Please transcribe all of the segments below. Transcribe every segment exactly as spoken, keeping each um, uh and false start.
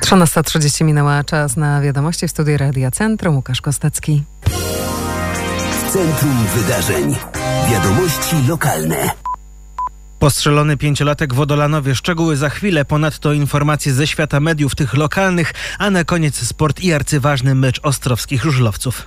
trzynasta trzydzieści minęła, czas na wiadomości w studiu Radia Centrum. Łukasz Kostecki. W centrum wydarzeń. Wiadomości lokalne. Postrzelony pięciolatek w Wodolanowie. Szczegóły za chwilę, ponadto informacje ze świata mediów, tych lokalnych, a na koniec sport i arcyważny mecz ostrowskich żużlowców.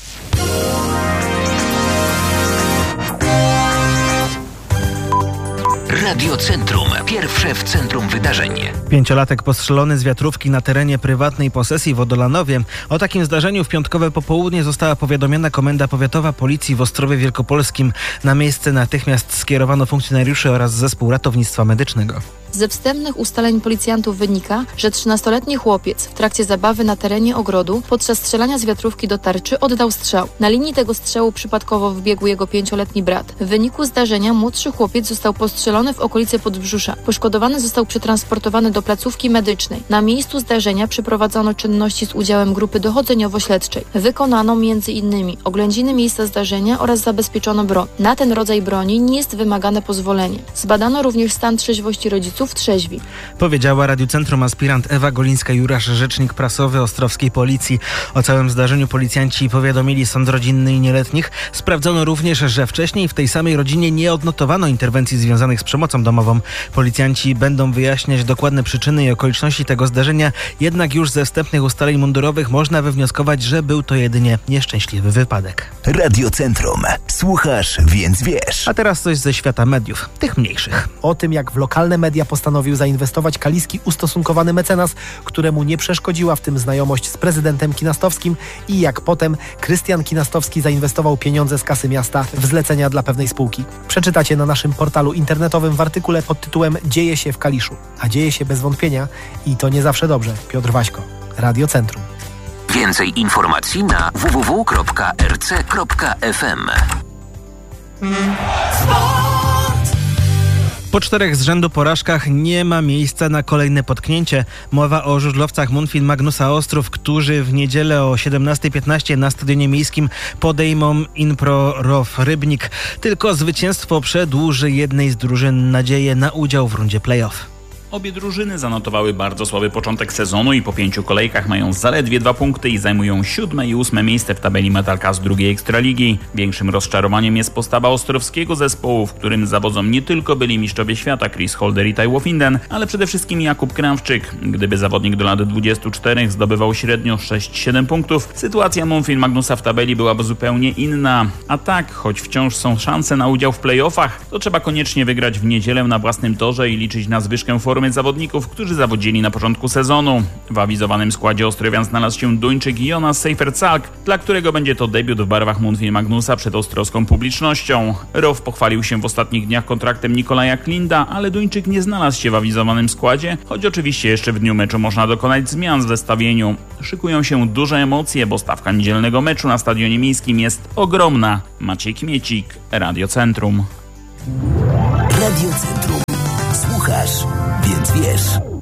Radio Centrum. Pierwsze w centrum wydarzeń. Pięciolatek postrzelony z wiatrówki na terenie prywatnej posesji w Wodolanowie. O takim zdarzeniu w piątkowe popołudnie została powiadomiona Komenda Powiatowa Policji w Ostrowie Wielkopolskim. Na miejsce natychmiast skierowano funkcjonariuszy oraz zespół ratownictwa medycznego. Ze wstępnych ustaleń policjantów wynika, że trzynastoletni chłopiec w trakcie zabawy na terenie ogrodu podczas strzelania z wiatrówki do tarczy oddał strzał. Na linii tego strzału przypadkowo wbiegł jego pięcioletni brat. W wyniku zdarzenia młodszy chłopiec został postrzelony w okolicy podbrzusza. Poszkodowany został przetransportowany do placówki medycznej. Na miejscu zdarzenia przeprowadzono czynności z udziałem grupy dochodzeniowo-śledczej. Wykonano między innymi oględziny miejsca zdarzenia oraz zabezpieczono broń. Na ten rodzaj broni nie jest wymagane pozwolenie. Zbadano również stan trzeźwości rodziców w trzeźwi. Powiedziała Radiu Centrum aspirant Ewa Golińska-Jurasz, rzecznik prasowy ostrowskiej policji. O całym zdarzeniu policjanci powiadomili sąd rodzinny i nieletnich. Sprawdzono również, że wcześniej w tej samej rodzinie nie odnotowano interwencji związanych z przemocą domową. Policjanci będą wyjaśniać dokładne przyczyny i okoliczności tego zdarzenia, jednak już ze wstępnych ustaleń mundurowych można wywnioskować, że był to jedynie nieszczęśliwy wypadek. Radio Centrum. Słuchasz, więc wiesz. A teraz coś ze świata mediów, tych mniejszych. O tym, jak w lokalne media postanowił zainwestować kaliski ustosunkowany mecenas, któremu nie przeszkodziła w tym znajomość z prezydentem Kinastowskim, i jak potem Krystian Kinastowski zainwestował pieniądze z kasy miasta w zlecenia dla pewnej spółki. Przeczytacie na naszym portalu internetowym w artykule pod tytułem Dzieje się w Kaliszu. A dzieje się bez wątpienia i to nie zawsze dobrze. Piotr Waśko, Radio Centrum. Więcej informacji na w w w kropka r c kropka f m. Po czterech z rzędu porażkach nie ma miejsca na kolejne potknięcie. Mowa o żużlowcach Munfin Magnusa Ostrów, którzy w niedzielę o siedemnasta piętnaście na Stadionie Miejskim podejmą Inpro Row Rybnik. Tylko zwycięstwo przedłuży jednej z drużyn nadzieję na udział w rundzie play-off. Obie drużyny zanotowały bardzo słaby początek sezonu i po pięciu kolejkach mają zaledwie dwa punkty i zajmują siódme i ósme miejsce w tabeli Metalka z drugiej Ekstraligi. Większym rozczarowaniem jest postawa ostrowskiego zespołu, w którym zawodzą nie tylko byli mistrzowie świata Chris Holder i Taiwo Finden, ale przede wszystkim Jakub Kramfczyk. Gdyby zawodnik do lat dwudziestu czterech zdobywał średnio sześć siedem punktów, sytuacja Munfin Magnusa w tabeli byłaby zupełnie inna. A tak, choć wciąż są szanse na udział w play-offach, to trzeba koniecznie wygrać w niedzielę na własnym torze i liczyć na zwyżkę formy zawodników, którzy zawodzili na początku sezonu. W awizowanym składzie Ostrowian znalazł się Duńczyk Jonas Seifertzalk, dla którego będzie to debiut w barwach Munfin Magnusa przed ostrowską publicznością. Row pochwalił się w ostatnich dniach kontraktem Nikolaja Klinda, ale Duńczyk nie znalazł się w awizowanym składzie, choć oczywiście jeszcze w dniu meczu można dokonać zmian w zestawieniu. Szykują się duże emocje, bo stawka niedzielnego meczu na Stadionie Miejskim jest ogromna. Maciej Kmiecik, Radio Centrum. Radio Centrum. Słuchasz, więc wiesz.